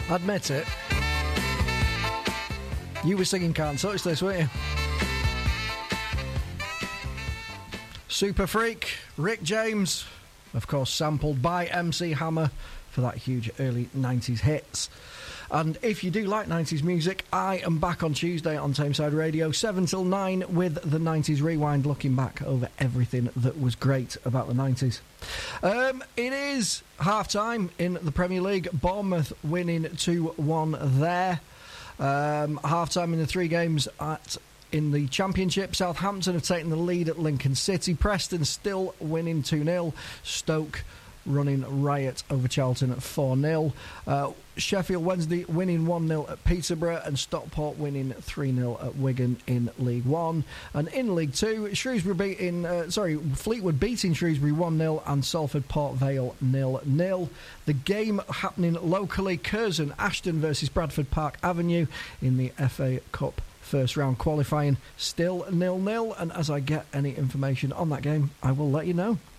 Admit it. You were singing Can't Touch This, weren't you? Super Freak, Rick James, of course sampled by MC Hammer for that huge early 90s hits. And if you do like 90s music, I am back on Tuesday on Tameside Radio, 7 till 9, with the 90s Rewind, looking back over everything that was great about the 90s. It is half-time in the Premier League. Bournemouth winning 2-1 there. Half-time in the 3 games in the Championship. Southampton have taken the lead at Lincoln City. Preston still winning 2-0. Stoke running riot over Charlton at 4-0. Sheffield Wednesday winning 1-0 at Peterborough, and Stockport winning 3-0 at Wigan in League One. And in League Two, Fleetwood beating Shrewsbury 1-0 and Salford Port Vale 0-0. The game happening locally, Curzon Ashton versus Bradford Park Avenue in the FA Cup first round qualifying, still 0-0. And as I get any information on that game, I will let you know.